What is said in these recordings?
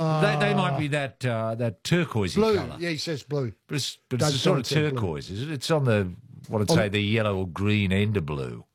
They might be that turquoisey Blue. colour. Yeah, he says blue. But it's Don't a sort of say blue. turquoise, is it? It's on the, what I'd say, the yellow or green end of blue.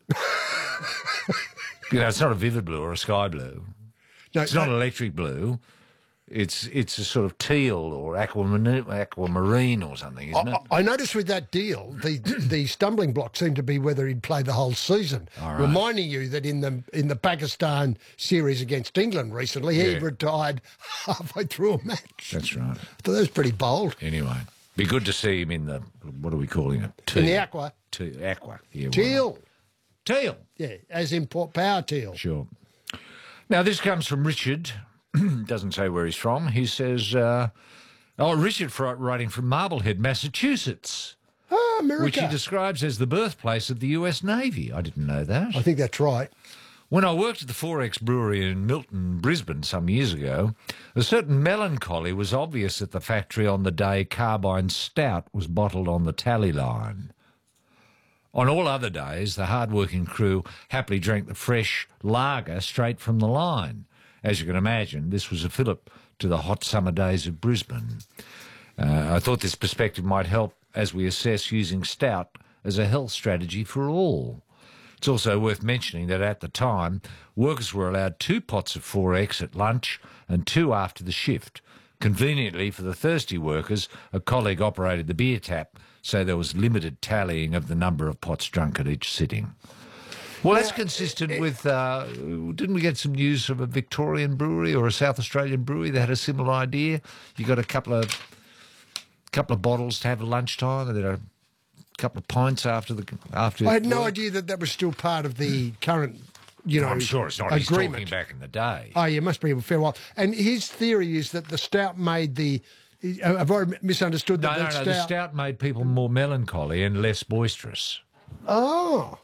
It's not a vivid blue or a sky blue. No, It's not electric blue. It's a sort of teal or aquamarine or something, isn't it? I noticed with that deal, the stumbling block seemed to be whether he'd play the whole season. right. Reminding you that in the Pakistan series against England recently, he retired halfway through a match. That's right. I thought that was pretty bold. Anyway, be good to see him in the, what are we calling it? In the aqua. Aqua. Yeah, Teal. Teal. Yeah, as in power teal. Sure. Now, this comes from Richard. Doesn't say where he's from. He says, Richard writing from Marblehead, Massachusetts, America. which he describes as the birthplace of the US Navy. I didn't know that. I think that's right. When I worked at the 4X Brewery in Milton, Brisbane, some years ago, a certain melancholy was obvious at the factory on the day Carbine Stout was bottled on the tally line. On all other days, the hard-working crew happily drank the fresh lager straight from the line. As you can imagine, this was a fillip to the hot summer days of Brisbane. I thought this perspective might help as we assess using stout as a health strategy for all. It's also worth mentioning that at the time, workers were allowed 2 pots of 4X at lunch and 2 after the shift. Conveniently for the thirsty workers, a colleague operated the beer tap, so there was limited tallying of the number of pots drunk at each sitting. Well, that's consistent with, didn't we get some news from a Victorian brewery or a South Australian brewery that had a similar idea? You got a couple of bottles to have at lunchtime and then a couple of pints after. I had no idea that was still part of the current, I'm sure it's not. He's agreement. talking back in the day. Oh, yeah, must be a fair while. And his theory is that the stout made the... Have I misunderstood that? No, the stout made people more melancholy and less boisterous. Oh.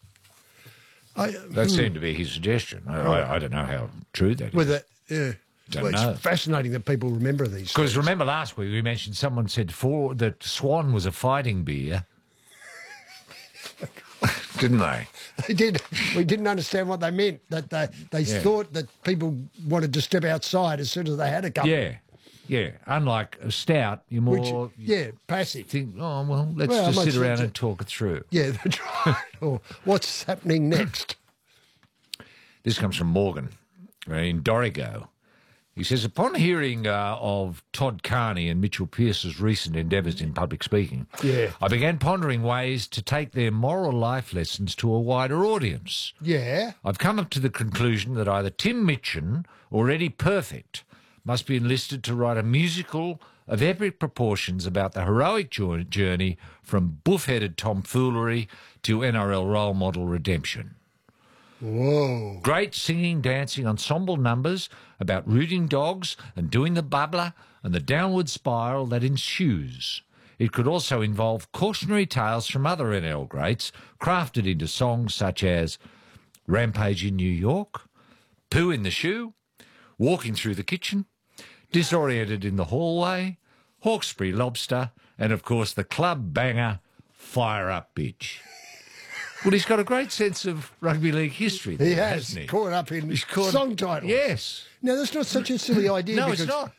That seemed to be his suggestion. I don't know how true that is. With it, yeah. Don't know. It's fascinating that people remember these. Because remember last week we mentioned someone said that Swan was a fighting beer. Didn't they? They did. We didn't understand what they meant. That they thought that people wanted to step outside as soon as they had a couple. Yeah. Unlike a stout, you're more... passive. Think, let's just sit around and talk it through. Yeah, that's right. Or what's happening next? This comes from Morgan in Dorrigo. He says, upon hearing of Todd Carney and Mitchell Pearce's recent endeavours in public speaking, I began pondering ways to take their moral life lessons to a wider audience. Yeah. I've come up to the conclusion that either Tim Mitchin or Eddie Perfect must be enlisted to write a musical of epic proportions about the heroic journey from buff-headed tomfoolery to NRL role model redemption. Whoa. Great singing, dancing, ensemble numbers about rooting dogs and doing the bubbler and the downward spiral that ensues. It could also involve cautionary tales from other NRL greats, crafted into songs such as Rampage in New York, Poo in the Shoe, Walking Through the Kitchen, Disoriented in the Hallway, Hawkesbury Lobster, and, of course, the club banger, Fire Up Bitch. Well, he's got a great sense of rugby league history. He has. Hasn't he? Caught up in song titles. Yes. Now, that's not such a silly idea. No, because it's not.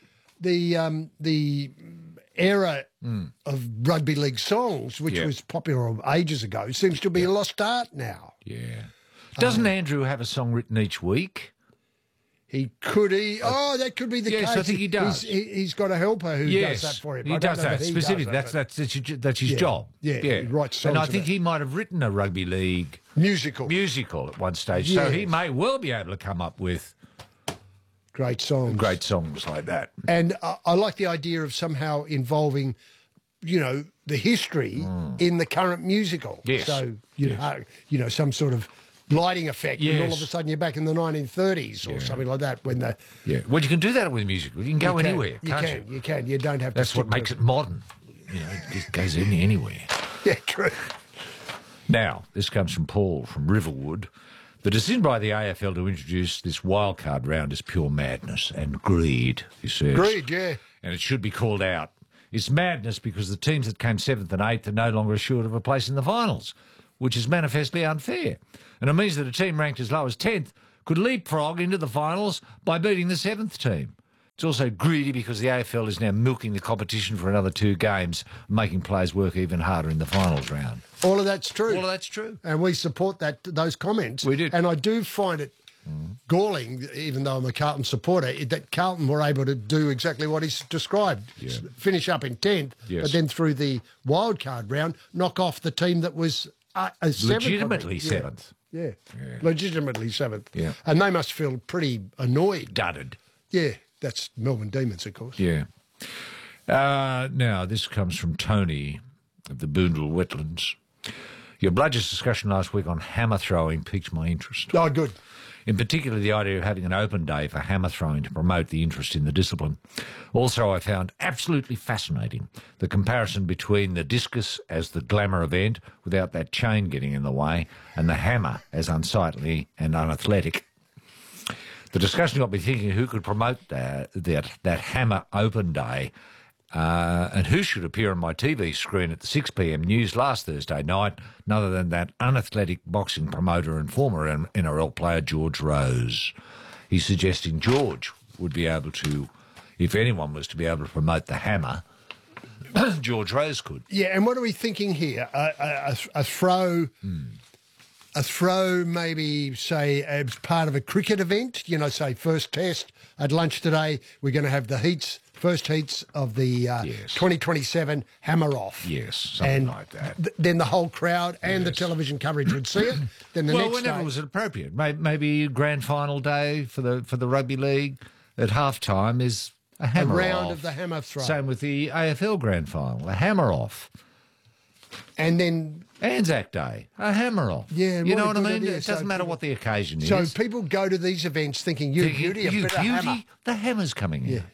The era of rugby league songs, which was popular ages ago, seems to be a lost art now. Yeah. Doesn't Andrew have a song written each week? He could. That could be the case. Yes, I think he does. He's got a helper who does that for him. He does that specifically. That's his job. Yeah, he writes songs. And I think he might have written a rugby league musical at one stage. Yes. So he may well be able to come up with great songs like that. And I like the idea of somehow involving, the history in the current musical. Yes. So some sort of lighting effect, and all of a sudden you're back in the 1930s or something like that. Well, you can do that with music. You can go anywhere, can't you? You can. You don't have to. That's what makes it modern. It just goes anywhere. Yeah, true. Now, this comes from Paul from Riverwood. The decision by the AFL to introduce this wildcard round is pure madness and greed, he says. Greed, yeah. And it should be called out. It's madness because the teams that came 7th and 8th are no longer assured of a place in the finals, which is manifestly unfair. And it means that a team ranked as low as 10th could leapfrog into the finals by beating the 7th team. It's also greedy because the AFL is now milking the competition for another 2 games, making players work even harder in the finals round. All of that's true. All of that's true. And we support those comments. We did. And I do find it galling, even though I'm a Carlton supporter, that Carlton were able to do exactly what he's described. Yeah. Finish up in 10th, Yes. but then through the wildcard round, knock off the team that was a 7th. Legitimately 7th. Yeah. Legitimately 7th. Yeah. And they must feel pretty annoyed. Dudded. Yeah. That's Melbourne Demons, of course. Yeah. Now, this comes from Tony of the Boondall Wetlands. Your Bludgers discussion last week on hammer throwing piqued my interest. Oh, good. In particular, the idea of having an open day for hammer throwing to promote the interest in the discipline. Also, I found absolutely fascinating the comparison between the discus as the glamour event, without that chain getting in the way, and the hammer as unsightly and unathletic. The discussion got me thinking who could promote that hammer open day and who should appear on my TV screen at the 6 p.m. news last Thursday night, none other than that unathletic boxing promoter and former NRL player George Rose. He's suggesting George would be able to, if anyone was to be able to promote the hammer, George Rose could. Yeah, and what are we thinking here? A throw... A throw, maybe, say, as part of a cricket event, say first test at lunch today, we're going to have the first heats of the 2027 hammer off. Yes, something like that. Then the whole crowd and the television coverage would see it. Then the next whenever day, was it appropriate. Maybe grand final day for the rugby league at halftime is a hammer round off. of the hammer throw. Same with the AFL grand final, a hammer off. And then... Anzac Day, a hammer off. Yeah, you know what I mean? Idea. It doesn't matter what the occasion is. So people go to these events thinking, you beauty, a bit of hammer. The hammer's coming in. Yeah.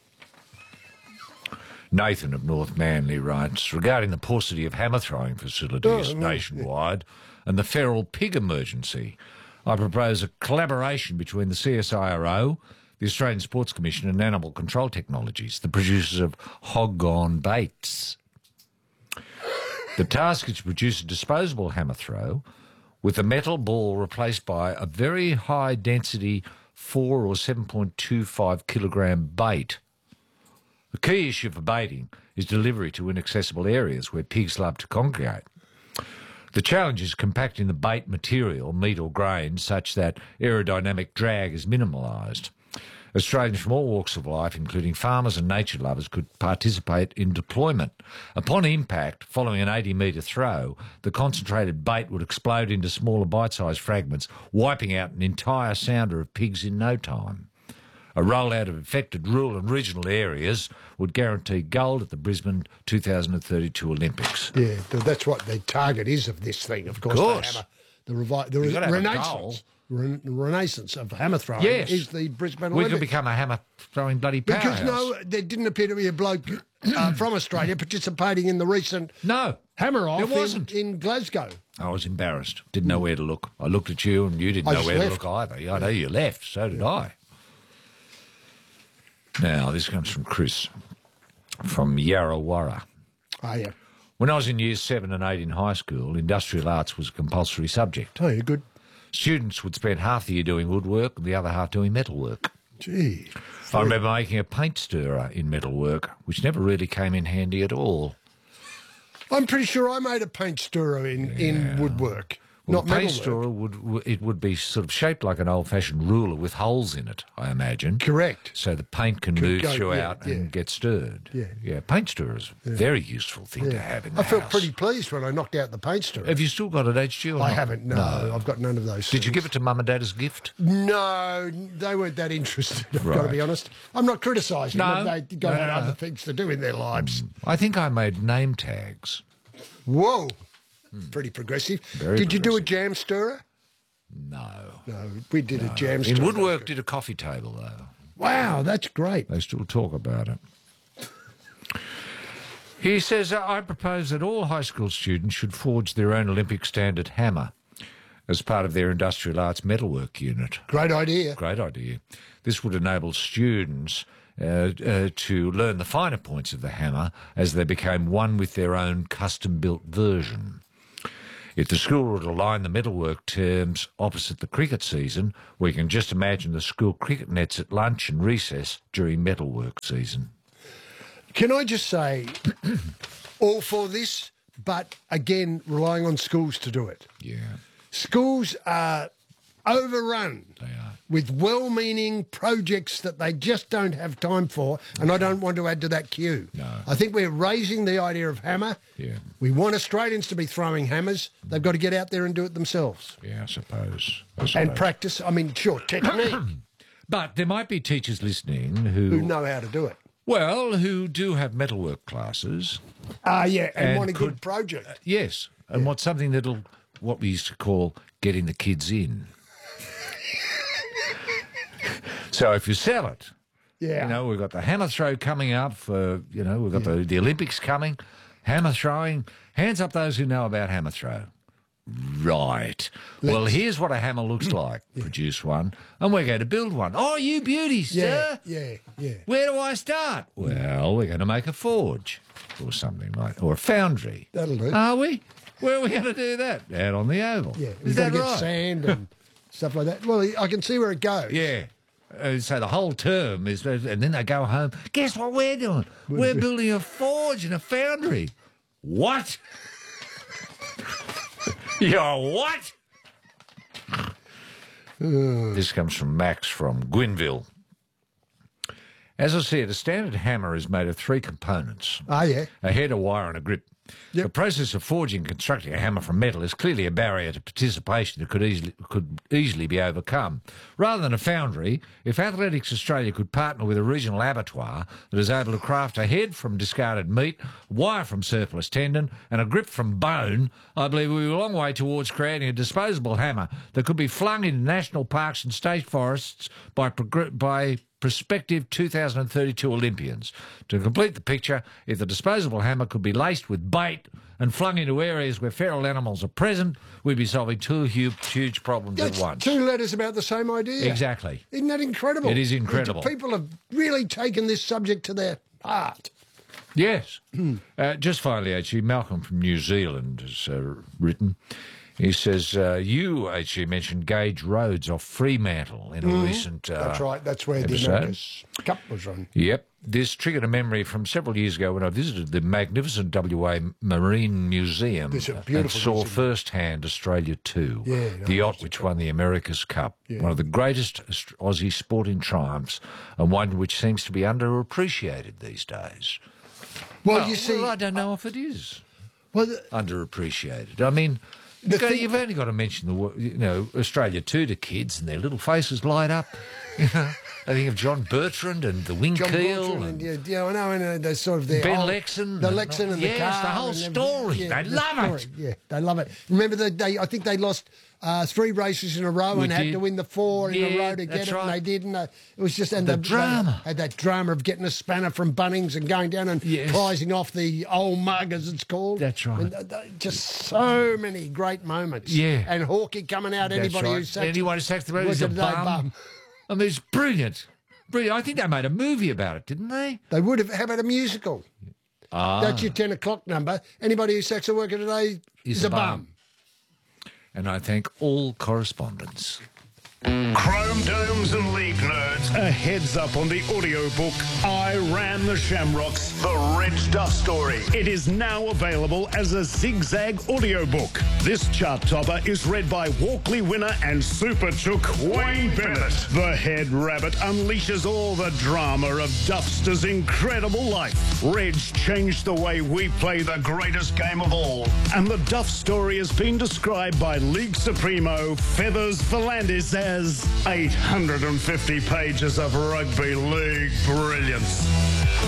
Nathan of North Manly writes, regarding the paucity of hammer throwing facilities nationwide and the feral pig emergency, I propose a collaboration between the CSIRO, the Australian Sports Commission and Animal Control Technologies, the producers of hog-on baits. The task is to produce a disposable hammer throw with a metal ball replaced by a very high-density 4 or 7.25 kilogram bait. The key issue for baiting is delivery to inaccessible areas where pigs love to congregate. The challenge is compacting the bait material, meat or grain, such that aerodynamic drag is minimalised. Australians from all walks of life, including farmers and nature lovers, could participate in deployment. Upon impact, following an 80-metre throw, the concentrated bait would explode into smaller bite-sized fragments, wiping out an entire sounder of pigs in no time. A rollout of affected rural and regional areas would guarantee gold at the Brisbane 2032 Olympics. Yeah, that's what the target is of this thing, of course. The renaissance. Renaissance of hammer throwing is the Brisbane Olympics. We could become a hammer throwing bloody powerhouse. Because there didn't appear to be a bloke from Australia participating in the recent hammer off there wasn't. In Glasgow. I was embarrassed. Didn't know where to look. I looked at you and you didn't know where to look either. I know you left, so did I. Now, this comes from Chris from Yarrawarra. Oh, yeah. When I was in years 7 and 8 in high school, industrial arts was a compulsory subject. Oh, you're good. Students would spend half the year doing woodwork and the other half doing metalwork. Gee. I remember making a paint stirrer in metalwork, which never really came in handy at all. I'm pretty sure I made a paint stirrer in woodwork. Well, Not the paint metalwork. stirrer would be sort of shaped like an old-fashioned ruler with holes in it, I imagine. Correct. So the paint can move throughout and get stirred. Yeah, paint stirrer is a very useful thing to have in the house. I felt pretty pleased when I knocked out the paint stirrer. Have you still got it, HG? Or I not? haven't, no. I've got none of those. Did you give it to Mum and Dad as a gift? No, they weren't that interested, I've got to be honest. I'm not criticising them. They've got other things to do in their lives. I think I made name tags. Whoa. Pretty progressive. Did you do a jam stirrer? No. No, we did a jam stirrer. In woodwork, did a coffee table, though. Wow, that's great. They still talk about it. He says, I propose that all high school students should forge their own Olympic standard hammer as part of their industrial arts metalwork unit. Great idea. Great idea. This would enable students to learn the finer points of the hammer as they became one with their own custom-built version. If the school were to line the metalwork terms opposite the cricket season, we can just imagine the school cricket nets at lunch and recess during metalwork season. Can I just say, all for this, but again, relying on schools to do it. Yeah, Schools are overrun they are. with well-meaning projects that they just don't have time for, and I don't want to add to that queue. No. I think we're raising the idea of hammer. Yeah. We want Australians to be throwing hammers. They've got to get out there and do it themselves. Yeah, I suppose. And practice, I mean, sure, technique, But there might be teachers listening who know how to do it. well, who do have metalwork classes. Yeah, and want a could- good project. Yes, and want something that'll, what we used to call, getting the kids in. So if you sell it, Yeah. you know, we've got the hammer throw coming up for, you know, we've got the Olympics coming, hammer throwing. Hands up those who know about hammer throw. Right. Well, here's what a hammer looks like. Produce one, and we're going to build one. Oh, you beauty, sir. Yeah. Where do I start? Well, we're going to make a forge or something like, or a foundry. That'll do. Are we? Where are we going to do that? Out on the oval. Yeah, Is we've got that to get right? sand and stuff like that. Well, I can see where it goes. Yeah. So the whole term is, and then they go home. Guess what we're doing? We're building a forge and a foundry. What? You're what? This comes from Max from Gwynville. As I said, a standard hammer is made of 3 components: Ah, yeah. a head, a wire, and a grip. Yep. The process of forging and constructing a hammer from metal is clearly a barrier to participation that could easily be overcome. Rather than a foundry, if Athletics Australia could partner with a regional abattoir that is able to craft a head from discarded meat, wire from surplus tendon, and a grip from bone, I believe we're a long way towards creating a disposable hammer that could be flung into national parks and state forests by prospective 2032 Olympians. To complete the picture, if the disposable hammer could be laced with bait and flung into areas where feral animals are present, we'd be solving 2 huge problems That's at once. 2 letters about the same idea. Exactly. Isn't that incredible? It is incredible. People have really taken this subject to their heart. Yes. Just finally, actually, Malcolm from New Zealand has written. He says, you actually mentioned Gage Roads off Fremantle in a recent That's right. That's where episode. the America's Cup was run. Yep. This triggered a memory from several years ago when I visited the magnificent WA Marine Museum It's a and beautiful saw museum. firsthand Australia 2, Yeah, no, the yacht which won the America's Cup, one of the greatest Aussie sporting triumphs and one which seems to be underappreciated these days. Well, you see, Well, I don't know if it is well, underappreciated. I mean, you've only got to mention Australia 2 to kids and their little faces light up. I think of John Bertrand and the wing John keel. Bertrand I know, and there's sort of their Ben whole- Lexon. the Lexon and the Yes, car, the whole and everything. story. They the love it. story. Yeah, they love it. Remember I think they lost 3 races in a row We and had did. to win the 4 in a Yeah, row to get that's it, right. and they did. And it was just and The drama. They had that drama of getting a spanner from Bunnings and going down and Yes. prizing off the old mug, as it's called. That's right. And, just so many great moments. Yeah. And Hawkeye coming out. That's Anybody right. who sacks Anyone who sacks the road was is a a bum. I mean, it's brilliant. Brilliant. I think they made a movie about it, didn't they? They would have. How about a musical? That's your 10 o'clock number. Anybody who sacks a worker today is a bum. And I thank all correspondents. Chrome Domes and League Nerds, a heads up on the audiobook I Ran the Shamrocks, The Reg Duff Story. It is now available as a zigzag audiobook. This chart topper is read by Walkley winner and Super Chook Wayne Bennett. The Head Rabbit unleashes all the drama of Duffster's incredible life. Reg changed the way we play the greatest game of all. And the Duff Story has been described by League Supremo Feathers Volandis as 850 pages of rugby league brilliance.